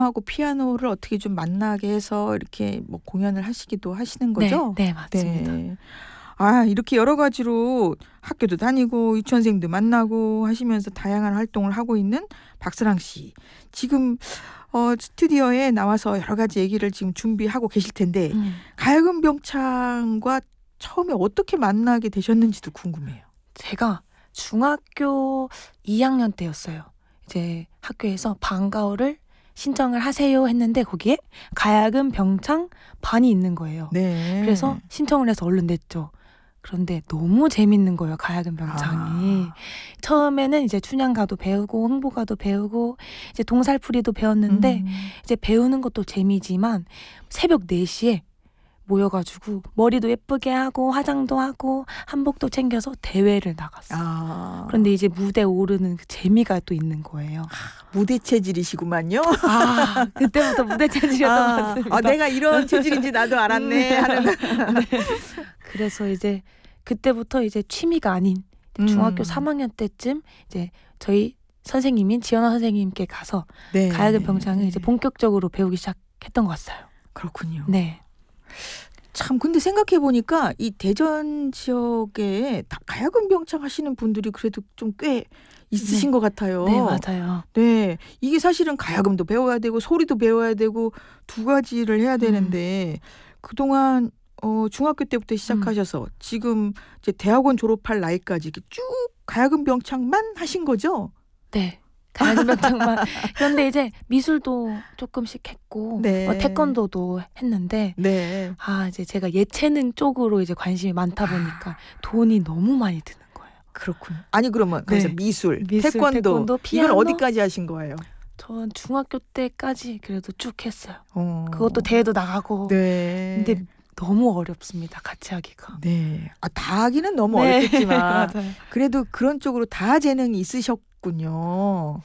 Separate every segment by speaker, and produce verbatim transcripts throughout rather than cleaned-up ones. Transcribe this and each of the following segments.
Speaker 1: 하고 피아노를 어떻게 좀 만나게 해서 이렇게 뭐 공연을 하시기도 하시는
Speaker 2: 네,
Speaker 1: 거죠?
Speaker 2: 네, 맞습니다.
Speaker 1: 네. 아, 이렇게 여러 가지로 학교도 다니고 유치원생도 만나고 하시면서 다양한 활동을 하고 있는 박사랑 씨. 지금 어, 스튜디오에 나와서 여러 가지 얘기를 지금 준비하고 계실 텐데
Speaker 2: 음.
Speaker 1: 가야금 병창과 처음에 어떻게 만나게 되셨는지도 궁금해요.
Speaker 2: 제가 중학교 이 학년 때였어요. 이제 학교에서 방과후를 신청을 하세요 했는데 거기에 가야금 병창 반이 있는 거예요.
Speaker 1: 네.
Speaker 2: 그래서 신청을 해서 얼른 냈죠. 그런데 너무 재밌는 거예요, 가야금 병창이.
Speaker 1: 아.
Speaker 2: 처음에는 이제 춘향가도 배우고 흥보가도 배우고 이제 동살풀이도 배웠는데
Speaker 1: 음.
Speaker 2: 이제 배우는 것도 재미지만 새벽 네 시에 모여가지고 머리도 예쁘게 하고 화장도 하고 한복도 챙겨서 대회를 나갔어요.
Speaker 1: 아.
Speaker 2: 그런데 이제 무대 오르는 그 재미가 또 있는 거예요.
Speaker 1: 무대 체질이시구만요.
Speaker 2: 아, 그때부터 무대 체질이었던 것
Speaker 1: 아,
Speaker 2: 같습니다.
Speaker 1: 아, 내가 이런 체질인지 나도 알았네 하는.
Speaker 2: 네. 그래서 이제 그때부터 이제 취미가 아닌
Speaker 1: 음.
Speaker 2: 중학교 삼 학년 때쯤 이제 저희 선생님인 지연아 선생님께 가서
Speaker 1: 네.
Speaker 2: 가야금 병창을 이제 본격적으로 배우기 시작했던 것 같아요.
Speaker 1: 그렇군요.
Speaker 2: 네.
Speaker 1: 참 근데 생각해 보니까 이 대전 지역에 다 가야금 병창 하시는 분들이 그래도 좀 꽤 있으신
Speaker 2: 네.
Speaker 1: 것 같아요.
Speaker 2: 네, 맞아요.
Speaker 1: 네, 이게 사실은 가야금도 배워야 되고 소리도 배워야 되고 두 가지를 해야 되는데 음. 그동안 어, 중학교 때부터 시작하셔서 음. 지금 이제 대학원 졸업할 나이까지 이렇게 쭉 가야금 병창만 하신 거죠?
Speaker 2: 네. 가야금 병창만. 그런데 이제 미술도 조금씩 했고
Speaker 1: 네.
Speaker 2: 어, 태권도도 했는데
Speaker 1: 네.
Speaker 2: 아, 이제 제가 예체능 쪽으로 이제 관심이 많다 보니까 돈이 너무 많이 드는 거예요.
Speaker 1: 그렇군요. 아니 그러면 그래서
Speaker 2: 네.
Speaker 1: 미술,
Speaker 2: 미술,
Speaker 1: 태권도,
Speaker 2: 태권도, 피아노?
Speaker 1: 이건 어디까지 하신 거예요?
Speaker 2: 전 중학교 때까지 그래도 쭉 했어요.
Speaker 1: 어.
Speaker 2: 그것도 대회도 나가고.
Speaker 1: 네.
Speaker 2: 근데 너무 어렵습니다. 같이 하기가.
Speaker 1: 네. 아, 다 하기는 너무
Speaker 2: 네.
Speaker 1: 어렵겠지만
Speaker 2: 맞아요.
Speaker 1: 그래도 그런 쪽으로 다 재능이 있으셨군요.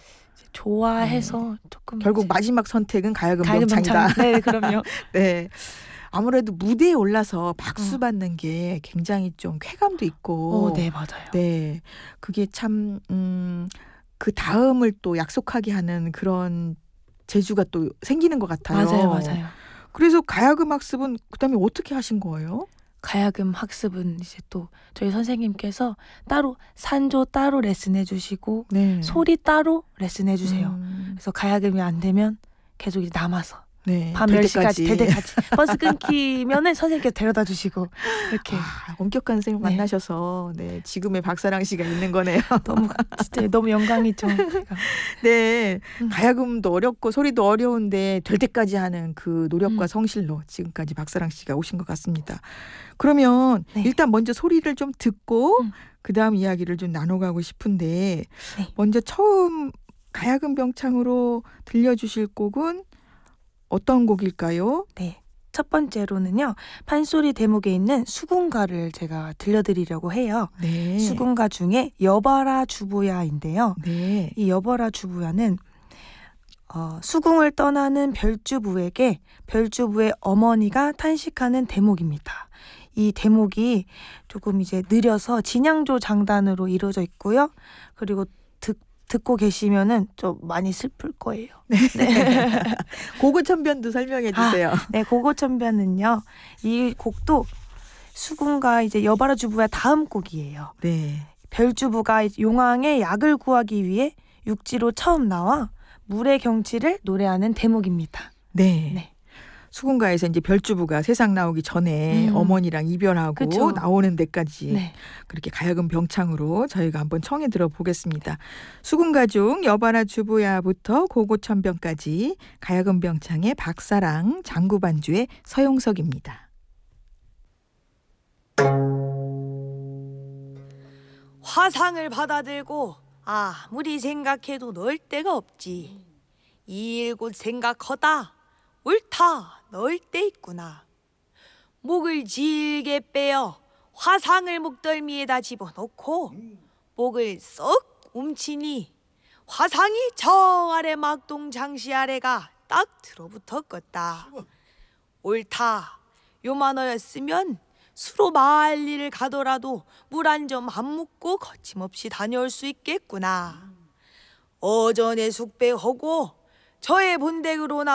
Speaker 2: 좋아해서 네. 조금
Speaker 1: 결국
Speaker 2: 이제.
Speaker 1: 마지막 선택은 가야금,
Speaker 2: 가야금
Speaker 1: 병창이다.
Speaker 2: 병창. 네, 그럼요.
Speaker 1: 네. 아무래도 무대에 올라서 박수
Speaker 2: 어.
Speaker 1: 받는 게 굉장히 좀 쾌감도 있고.
Speaker 2: 어, 네, 맞아요.
Speaker 1: 네. 그게 참 음, 그 다음을 또 약속하게 하는 그런 재주가 또 생기는 것 같아요.
Speaker 2: 맞아요, 맞아요.
Speaker 1: 그래서 가야금 학습은 그다음에 어떻게 하신 거예요?
Speaker 2: 가야금 학습은 이제 또 저희 선생님께서 따로 산조 따로 레슨해 주시고
Speaker 1: 네.
Speaker 2: 소리 따로 레슨해 주세요.
Speaker 1: 음.
Speaker 2: 그래서 가야금이 안 되면 계속 이제 남아서
Speaker 1: 네,
Speaker 2: 밤 열 시까지 될 때까지 버스 끊기면은 선생님께서 데려다 주시고 이렇게.
Speaker 1: 아, 엄격한 선생님
Speaker 2: 네.
Speaker 1: 만나셔서 네, 지금의 박사랑 씨가 있는 거네요.
Speaker 2: 너무 진짜 너무 영광이죠. 제가.
Speaker 1: 네,
Speaker 2: 음.
Speaker 1: 가야금도 어렵고 소리도 어려운데 될 때까지 하는 그 노력과
Speaker 2: 음.
Speaker 1: 성실로 지금까지 박사랑 씨가 오신 것 같습니다. 그러면
Speaker 2: 네.
Speaker 1: 일단 먼저 소리를 좀 듣고
Speaker 2: 음.
Speaker 1: 그 다음 이야기를 좀 나눠가고 싶은데
Speaker 2: 네.
Speaker 1: 먼저 처음 가야금 병창으로 들려주실 곡은 어떤 곡일까요?
Speaker 2: 네. 첫 번째로는요. 판소리 대목에 있는 수군가를 제가 들려드리려고 해요.
Speaker 1: 네.
Speaker 2: 수군가 중에 여봐라 주부야인데요.
Speaker 1: 네.
Speaker 2: 이 여봐라 주부야는 어, 수궁을 떠나는 별주부에게 별주부의 어머니가 탄식하는 대목입니다. 이 대목이 조금 이제 느려서 진양조 장단으로 이루어져 있고요. 그리고 듣, 듣고 계시면은 좀 많이 슬플 거예요.
Speaker 1: 네. 고고천변도 설명해 주세요.
Speaker 2: 아, 네, 고고천변은요. 이 곡도 수군가 이제 여봐라 주부야 다음 곡이에요.
Speaker 1: 네.
Speaker 2: 별주부가 용왕의 약을 구하기 위해 육지로 처음 나와 물의 경치를 노래하는 대목입니다.
Speaker 1: 네.
Speaker 2: 네.
Speaker 1: 수군가에서 이제 별주부가 세상 나오기 전에
Speaker 2: 음.
Speaker 1: 어머니랑 이별하고
Speaker 2: 그쵸.
Speaker 1: 나오는 데까지
Speaker 2: 네.
Speaker 1: 그렇게 가야금 병창으로 저희가 한번 청해 들어보겠습니다. 수군가 중 여봐라 주부야부터 고고천변까지 가야금 병창의 박사랑 장구반주의 서용석입니다.
Speaker 3: 화상을 받아들고 아무리 생각해도 넣을 데가 없지. 이일곧 생각하다 옳다 넣을 데 있구나. 목을 질게 빼어 화상을 목덜미에다 집어넣고 목을 썩 움치니 화상이 저 아래 막동 장시 아래가 딱 들어붙었겠다. 옳다 요만하였으면 수로 만리를 가더라도 물 한 점 안 묻고 거침없이 다녀올 수 있겠구나. 어전에 숙배하고 저의 본댁으로 나